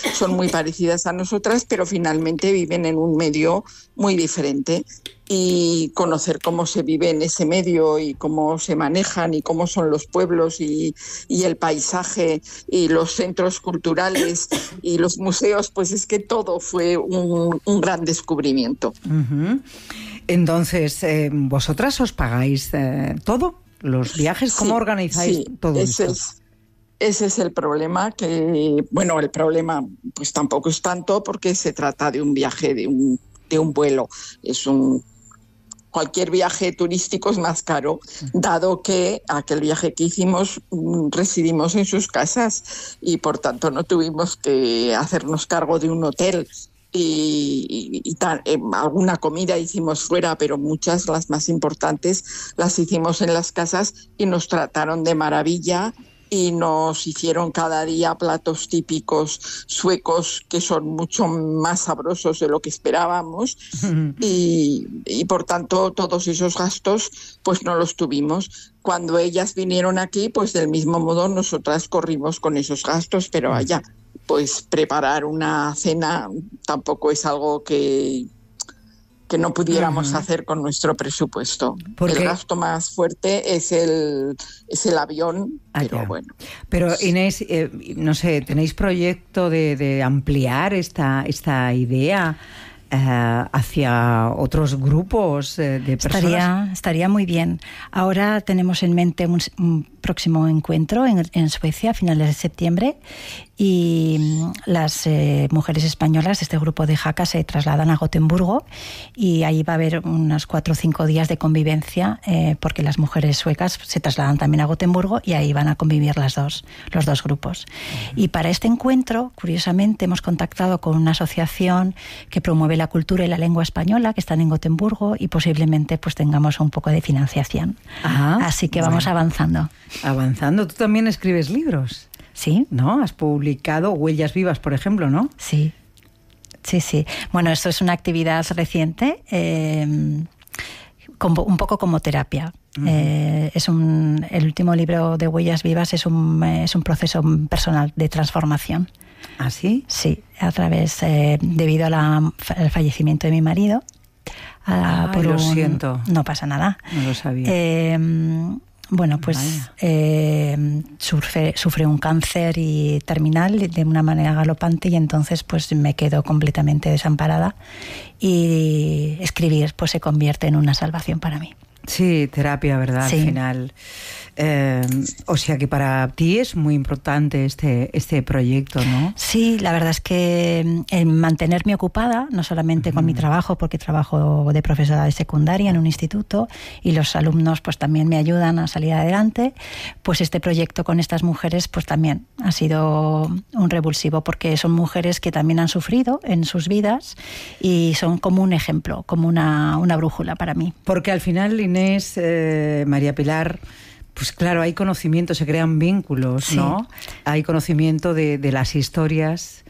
son muy parecidas a nosotras, pero finalmente viven en un medio muy diferente. Y conocer cómo se vive en ese medio y cómo se manejan y cómo son los pueblos y el paisaje y los centros culturales y los museos, pues es que todo fue un gran descubrimiento. Uh-huh. Entonces, ¿vosotras os pagáis todo? ¿Los viajes? ¿Cómo organizáis todo esto? Ese es el problema, que, bueno, el problema pues tampoco es tanto porque se trata de un viaje, de un vuelo. Cualquier viaje turístico es más caro, dado que aquel viaje que hicimos residimos en sus casas y por tanto no tuvimos que hacernos cargo de un hotel. Alguna comida hicimos fuera, pero muchas, las más importantes, las hicimos en las casas y nos trataron de maravilla. Y nos hicieron cada día platos típicos suecos que son mucho más sabrosos de lo que esperábamos y por tanto todos esos gastos pues no los tuvimos. Cuando ellas vinieron aquí, pues del mismo modo nosotras corrimos con esos gastos, pero allá pues preparar una cena tampoco es algo que no pudiéramos hacer con nuestro presupuesto. Porque el gasto más fuerte es el avión, pero bueno. Pero Inés, no sé, ¿tenéis proyecto de ampliar esta idea hacia otros grupos de personas? Estaría muy bien. Ahora tenemos en mente un próximo encuentro en Suecia a finales de septiembre y las mujeres españolas de este grupo de Jaca se trasladan a Gotemburgo y ahí va a haber unos 4 o 5 días de convivencia porque las mujeres suecas se trasladan también a Gotemburgo y ahí van a convivir los dos grupos. Y para este encuentro, curiosamente, hemos contactado con una asociación que promueve la cultura y la lengua española que están en Gotemburgo y posiblemente pues tengamos un poco de financiación. Así que vamos avanzando. Avanzando. Tú también escribes libros. Sí. ¿No? Has publicado Huellas Vivas, por ejemplo, ¿no? Sí. Bueno, esto es una actividad reciente, un poco como terapia. El último libro de Huellas Vivas es un proceso personal de transformación. ¿Ah, sí? Sí, a través, debido al fallecimiento de mi marido. Lo siento. No pasa nada. No lo sabía. Bueno, pues sufre un cáncer terminal de una manera galopante y entonces pues me quedo completamente desamparada y escribir pues se convierte en una salvación para mí. Sí, terapia, ¿verdad? Sí. Al final. O sea que para ti es muy importante este proyecto, ¿no? Sí, la verdad es que mantenerme ocupada, no solamente con mi trabajo, porque trabajo de profesora de secundaria en un instituto y los alumnos pues también me ayudan a salir adelante, pues este proyecto con estas mujeres pues también ha sido un revulsivo porque son mujeres que también han sufrido en sus vidas y son como un ejemplo, como una brújula para mí. Porque al final, Inés, María Pilar, pues claro, hay conocimiento, se crean vínculos, ¿no? Sí. Hay conocimiento de las historias,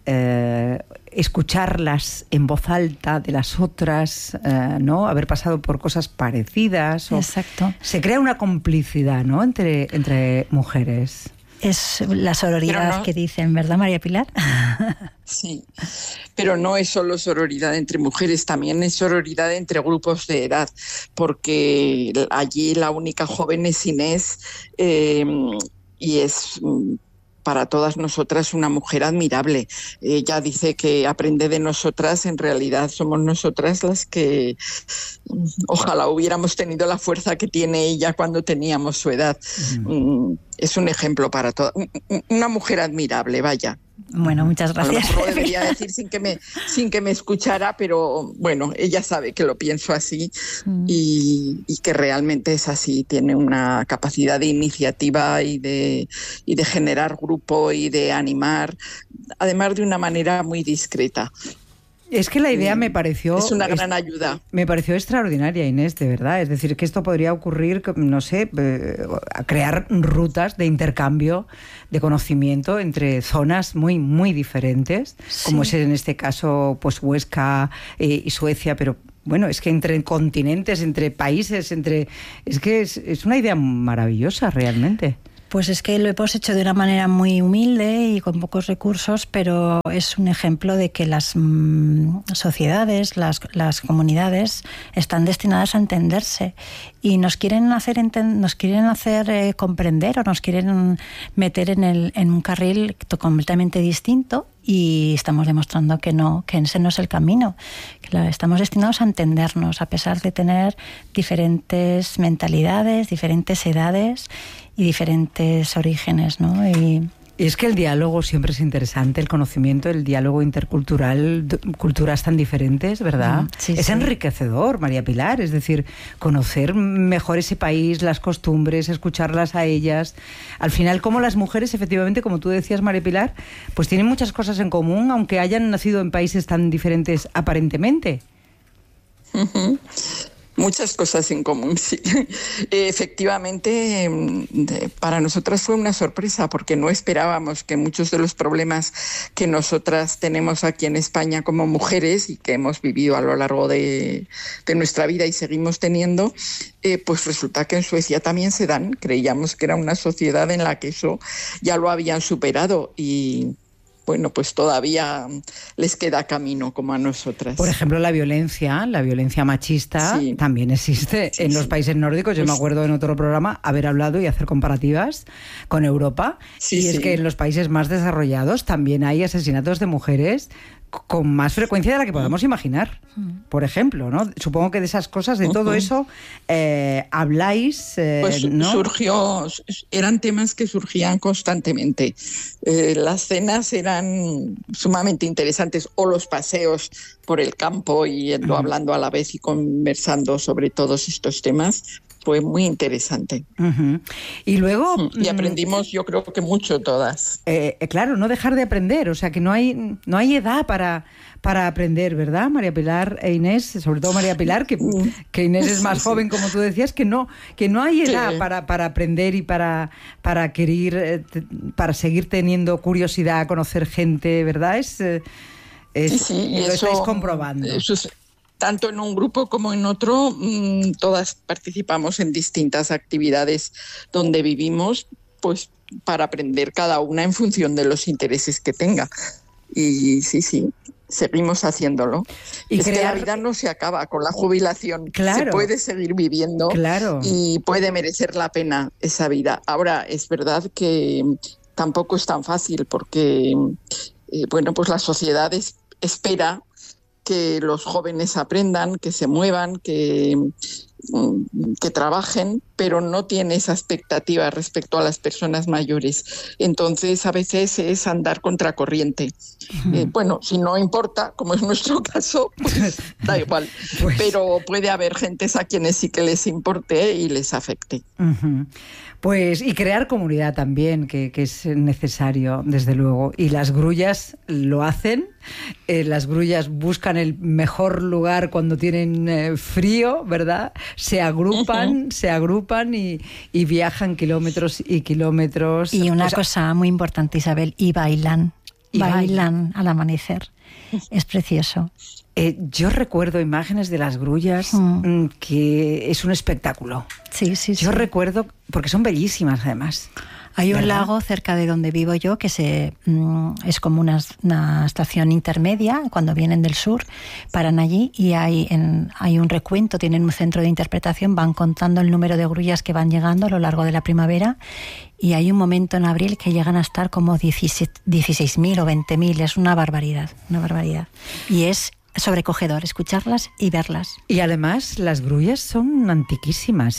escucharlas en voz alta de las otras, ¿no? Haber pasado por cosas parecidas. Exacto. Se crea una complicidad, ¿no? Entre mujeres. Es la sororidad que dicen, ¿verdad, María Pilar? Sí, pero no es solo sororidad entre mujeres, también es sororidad entre grupos de edad, porque allí la única joven es Inés y es para todas nosotras una mujer admirable. Ella dice que aprende de nosotras, en realidad somos nosotras las que ojalá hubiéramos tenido la fuerza que tiene ella cuando teníamos su edad. Es un ejemplo para todas. Una mujer admirable, vaya. Bueno, muchas gracias. A lo mejor lo debería decir sin que me escuchara, pero bueno, ella sabe que lo pienso así y que realmente es así. Tiene una capacidad de iniciativa y de generar grupo y de animar, además de una manera muy discreta. Es que la idea me pareció... Es una gran ayuda. Me pareció extraordinaria, Inés, de verdad. Es decir, que esto podría ocurrir, no sé, a crear rutas de intercambio de conocimiento entre zonas muy, muy diferentes, sí, como es en este caso pues Huesca y Suecia, pero... Bueno, es que entre continentes, entre países, es que es una idea maravillosa realmente. Pues es que lo hemos hecho de una manera muy humilde y con pocos recursos, pero es un ejemplo de que las sociedades, las comunidades están destinadas a entenderse y nos quieren hacer comprender o nos quieren meter en un carril completamente distinto, y estamos demostrando que no, que ese no es el camino, que estamos destinados a entendernos a pesar de tener diferentes mentalidades, diferentes edades y diferentes orígenes, ¿no? Y es que el diálogo siempre es interesante, el conocimiento, el diálogo intercultural, culturas tan diferentes, ¿verdad? Sí, es enriquecedor, María Pilar, es decir, conocer mejor ese país, las costumbres, escucharlas a ellas. Al final, como las mujeres, efectivamente, como tú decías, María Pilar, pues tienen muchas cosas en común, aunque hayan nacido en países tan diferentes aparentemente. Uh-huh. Muchas cosas en común, sí. Efectivamente, para nosotras fue una sorpresa porque no esperábamos que muchos de los problemas que nosotras tenemos aquí en España como mujeres y que hemos vivido a lo largo de nuestra vida y seguimos teniendo, pues resulta que en Suecia también se dan. Creíamos que era una sociedad en la que eso ya lo habían superado y bueno, pues todavía les queda camino como a nosotras. Por ejemplo, la violencia machista también existe en los países nórdicos. Yo me acuerdo en otro programa haber hablado y hacer comparativas con Europa. Es que en los países más desarrollados también hay asesinatos de mujeres con más frecuencia de la que podamos imaginar, por ejemplo, ¿no? Supongo que de esas cosas, de todo eso, habláis, pues ¿no? Eran temas que surgían constantemente. Las cenas eran sumamente interesantes, o los paseos por el campo, yendo hablando a la vez y conversando sobre todos estos temas. Fue muy interesante. Y luego... Y aprendimos, yo creo que mucho todas. Claro, no dejar de aprender, o sea que no hay edad para aprender, ¿verdad, María Pilar e Inés? Sobre todo María Pilar, que Inés es más joven, como tú decías, que no hay edad para aprender y para querer, para seguir teniendo curiosidad, conocer gente, ¿verdad? Lo estáis comprobando. Tanto en un grupo como en otro, todas participamos en distintas actividades donde vivimos, pues para aprender cada una en función de los intereses que tenga. Y sí, seguimos haciéndolo. Es que la vida no se acaba con la jubilación. Claro. Se puede seguir viviendo, claro, y puede merecer la pena esa vida. Ahora, es verdad que tampoco es tan fácil porque, pues la sociedad espera que los jóvenes aprendan, que se muevan, que trabajen, pero no tiene esa expectativa respecto a las personas mayores. Entonces, a veces es andar contracorriente. Si no importa, como es nuestro caso, pues da igual. Pero puede haber gentes a quienes sí que les importe y les afecte. Pues, y crear comunidad también, que es necesario, desde luego. Y las grullas lo hacen. Las grullas buscan el mejor lugar cuando tienen frío, ¿verdad? Se agrupan y viajan kilómetros y kilómetros. Y una cosa muy importante, Isabel, y bailan. Bailan al amanecer. Es precioso. Yo recuerdo imágenes de las grullas que es un espectáculo. Sí. Yo recuerdo, porque son bellísimas además. Hay un lago cerca de donde vivo yo que es como una estación intermedia. Cuando vienen del sur, paran allí y hay un recuento, tienen un centro de interpretación, van contando el número de grullas que van llegando a lo largo de la primavera, y hay un momento en abril que llegan a estar como 16.000 o 20.000. Es una barbaridad. Y es sobrecogedor escucharlas y verlas. Y además las grullas son antiquísimas,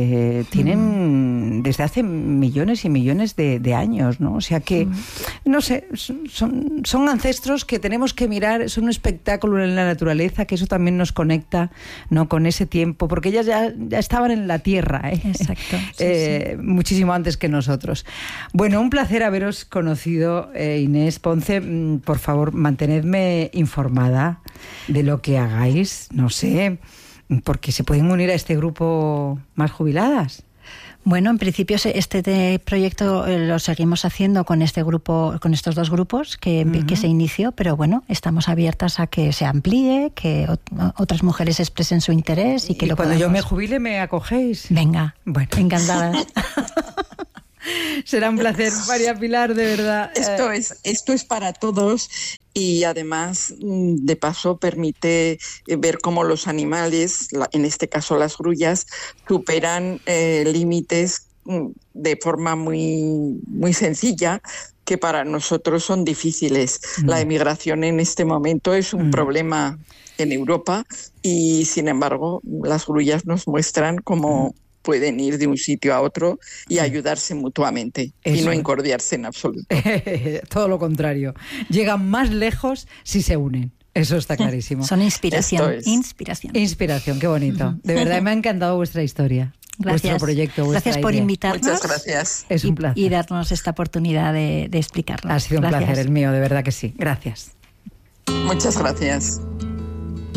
tienen desde hace millones y millones de años, ¿no? O sea que, no sé, son ancestros que tenemos que mirar. Es un espectáculo en la naturaleza, que eso también nos conecta, ¿no?, con ese tiempo, porque ellas ya estaban en la tierra, Exacto. Muchísimo antes que nosotros. Bueno, un placer haberos conocido, Inés Ponce. Por favor, mantenedme informada de lo que hagáis, no sé, porque se pueden unir a este grupo más jubiladas. Bueno, en principio este proyecto lo seguimos haciendo con este grupo, con estos dos grupos que se inició, pero bueno, estamos abiertas a que se amplíe, que otras mujeres expresen su interés y que cuando yo me jubile me acogéis. Venga, bueno, encantada. Será un placer, María Pilar, de verdad. Esto es para todos y además, de paso, permite ver cómo los animales, en este caso las grullas, superan límites de forma muy, muy sencilla que para nosotros son difíciles. La emigración en este momento es un problema en Europa y, sin embargo, las grullas nos muestran cómo pueden ir de un sitio a otro y ayudarse mutuamente. Eso. Y no encordiarse en absoluto. Todo lo contrario. Llegan más lejos si se unen. Eso está clarísimo. Son inspiración. Inspiración, qué bonito. De verdad, me ha encantado vuestra historia. Gracias. Vuestro proyecto, vuestra Gracias por idea. invitarnos. Muchas gracias. Es un placer. Y darnos esta oportunidad de explicarlo. Ha sido un placer el mío, de verdad que sí. Gracias. Muchas gracias.